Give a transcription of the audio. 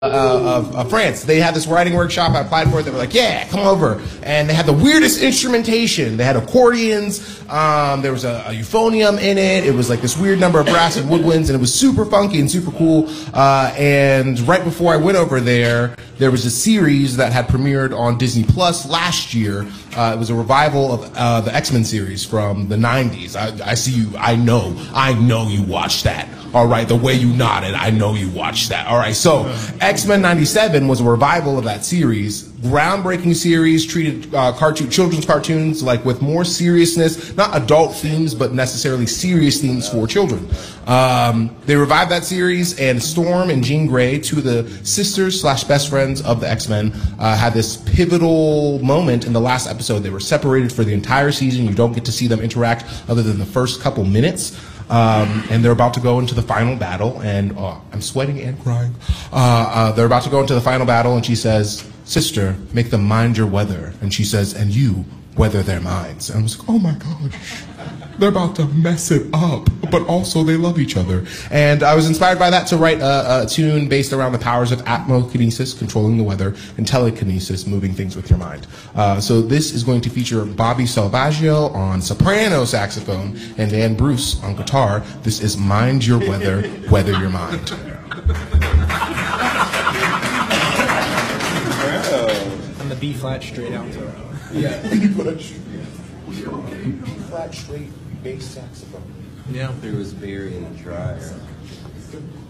of France. They had this writing workshop. I applied for it. They were like, yeah, come over. And they had the weirdest instrumentation. They had accordions. There was a euphonium in it. It was like this weird number of brass and woodwinds, and it was super funky and super cool. And right before I went over there was a series that had premiered on Disney Plus last year. It was a revival of the X-Men series from the 90s. I see you. I know you watched that. All right, the way you nodded, I know you watched that. All right, so X-Men 97 was a revival of that series. Groundbreaking series, treated children's cartoons like with more seriousness, not adult themes, but necessarily serious themes for children. They revived that series, and Storm and Jean Grey, two of the sisters/best friends of the X-Men, had this pivotal moment in the last episode. They were separated for the entire season. You don't get to see them interact other than the first couple minutes. And they're about to go into the final battle, and I'm sweating and crying. They're about to go into the final battle, and she says, "Sister, make them mind your weather." And she says, "And you, weather their minds." And I was like, oh my gosh, they're about to mess it up, but also they love each other. And I was inspired by that to write a tune based around the powers of atmokinesis, controlling the weather, and telekinesis, moving things with your mind. So this is going to feature Bobby Salvaggio on soprano saxophone and Dan Bruce on guitar. This is Mind Your Weather, Weather Your Mind. On the B flat straight alto. Yeah, B flat straight bass saxophone. Yeah. There was Barry in the dryer.